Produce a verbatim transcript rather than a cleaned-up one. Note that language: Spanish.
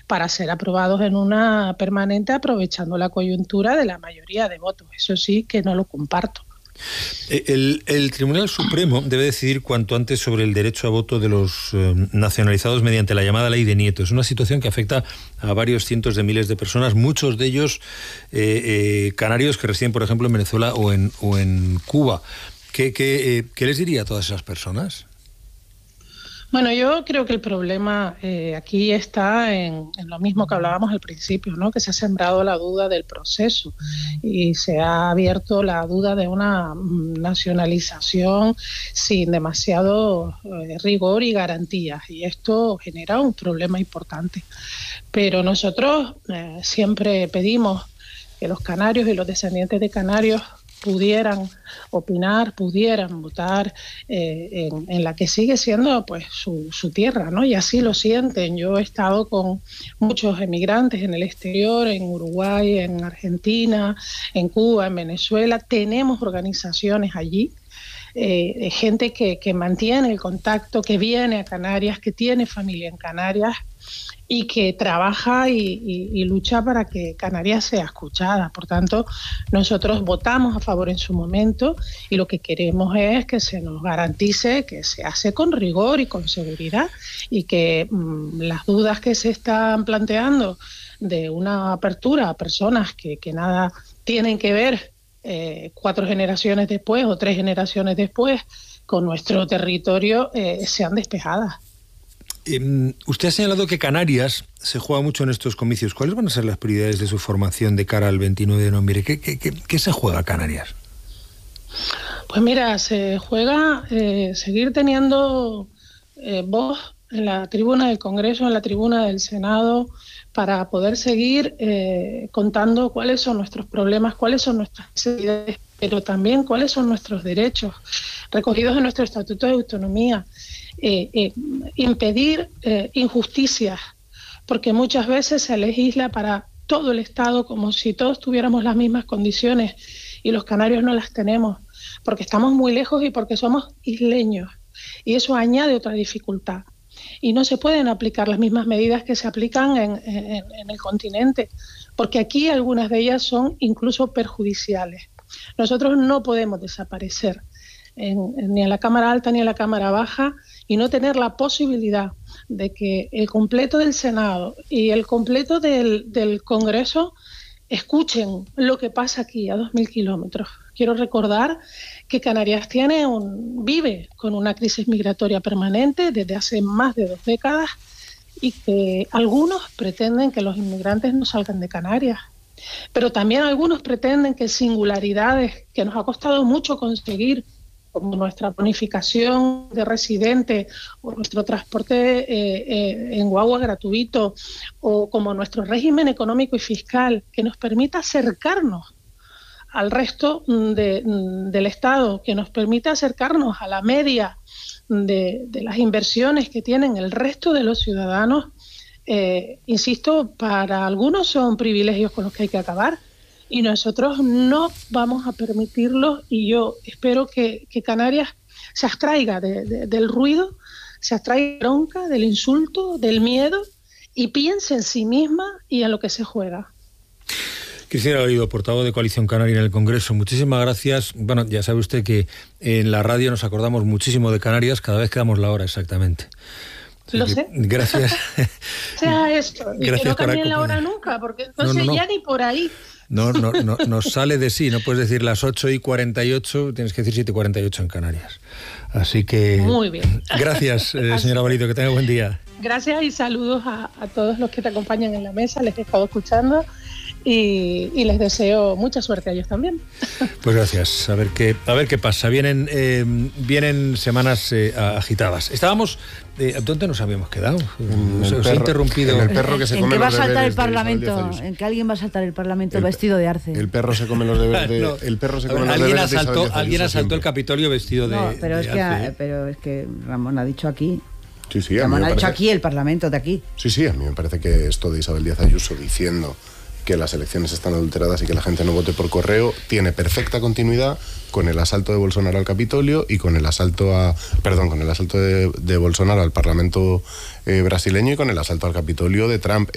para ser aprobados en una permanente aprovechando la coyuntura de la mayoría de votos. Eso sí que no lo comparto. El, el Tribunal Supremo debe decidir cuanto antes sobre el derecho a voto de los eh, nacionalizados mediante la llamada ley de Nieto. Es una situación que afecta a varios cientos de miles de personas, muchos de ellos eh, eh, canarios que residen, por ejemplo, en Venezuela o en, o en Cuba. ¿Qué, qué, eh, ¿Qué les diría a todas esas personas? Bueno, yo creo que el problema eh, aquí está en, en lo mismo que hablábamos al principio, ¿no? Que se ha sembrado la duda del proceso y se ha abierto la duda de una nacionalización sin demasiado eh, rigor y garantías, y esto genera un problema importante. Pero nosotros eh, siempre pedimos que los canarios y los descendientes de canarios pudieran opinar, pudieran votar eh, en, en la que sigue siendo pues su, su tierra, ¿no? Y así lo sienten. Yo he estado con muchos emigrantes en el exterior, en Uruguay, en Argentina, en Cuba, en Venezuela. Tenemos organizaciones allí, eh, gente que, que mantiene el contacto, que viene a Canarias, que tiene familia en Canarias y que trabaja y, y, y lucha para que Canarias sea escuchada. Por tanto, nosotros votamos a favor en su momento y lo que queremos es que se nos garantice que se hace con rigor y con seguridad, y que mmm, las dudas que se están planteando de una apertura a personas que, que nada tienen que ver eh, cuatro generaciones después o tres generaciones después con nuestro territorio eh, sean despejadas. Eh, usted ha señalado que Canarias se juega mucho en estos comicios. ¿Cuáles van a ser las prioridades de su formación de cara al veintinueve de noviembre? ¿Qué, qué, qué, qué se juega Canarias? Pues mira, se juega eh, seguir teniendo eh, voz en la tribuna del Congreso, en la tribuna del Senado, para poder seguir eh, contando cuáles son nuestros problemas, cuáles son nuestras necesidades, pero también cuáles son nuestros derechos recogidos en nuestro Estatuto de Autonomía. Eh, eh, impedir eh, injusticias, porque muchas veces se legisla para todo el Estado como si todos tuviéramos las mismas condiciones y los canarios no las tenemos, porque estamos muy lejos y porque somos isleños, y eso añade otra dificultad. Y no se pueden aplicar las mismas medidas que se aplican en, en, en el continente, porque aquí algunas de ellas son incluso perjudiciales. Nosotros no podemos desaparecer en, en, ni en la Cámara Alta ni en la Cámara Baja y no tener la posibilidad de que el completo del Senado y el completo del, del Congreso escuchen lo que pasa aquí a dos mil kilómetros. Quiero recordar que Canarias tiene un, vive con una crisis migratoria permanente desde hace más de dos décadas y que algunos pretenden que los inmigrantes no salgan de Canarias. Pero también algunos pretenden que singularidades que nos ha costado mucho conseguir, como nuestra bonificación de residente o nuestro transporte eh, eh, en guagua gratuito, o como nuestro régimen económico y fiscal que nos permita acercarnos al resto de, del Estado, que nos permita acercarnos a la media de, de las inversiones que tienen el resto de los ciudadanos, eh, insisto, para algunos son privilegios con los que hay que acabar. Y nosotros no vamos a permitirlo, y yo espero que, que Canarias se abstraiga de, de, del ruido, se abstraiga de la bronca, del insulto, del miedo, y piense en sí misma y en lo que se juega. Cristina Lorido, portavoz de Coalición Canaria en el Congreso, muchísimas gracias. Bueno, ya sabe usted que en la radio nos acordamos muchísimo de Canarias cada vez que damos la hora exactamente. Lo sé. Gracias. Sea esto. Gracias, y que no cambien la hora nunca, porque entonces no, no, no. ya ni por ahí. No, no, no, nos sale de sí, no puedes decir las ocho y cuarenta y ocho, tienes que decir siete y cuarenta y ocho en Canarias. Así que... Muy bien. Gracias, eh, señora Lorido, que tenga buen día. Gracias y saludos a, a todos los que te acompañan en la mesa, les he estado escuchando y, y les deseo mucha suerte a ellos también. Pues gracias, a ver qué, a ver qué pasa. Vienen, eh, vienen semanas eh, agitadas. Estábamos... Eh, ¿Dónde nos habíamos quedado? En Os he interrumpido. En el perro que se ¿En come qué va a los saltar el deberes Parlamento? ¿En que alguien va a saltar el Parlamento el, vestido de arce? El perro se come los deberes de... no, el perro se come los alguien deberes asaltó, de Alguien asaltó el Capitolio vestido de, no, pero de es que, arce. Pero es que Ramón ha dicho aquí... Sí, sí, a Ramón mí me ha parece... dicho aquí, el Parlamento de aquí. Sí, sí, a mí me parece que esto de Isabel Díaz Ayuso diciendo que las elecciones están adulteradas y que la gente no vote por correo tiene perfecta continuidad con el asalto de Bolsonaro al Capitolio y con el asalto a perdón con el asalto de, de Bolsonaro al Parlamento eh, brasileño y con el asalto al Capitolio de Trump.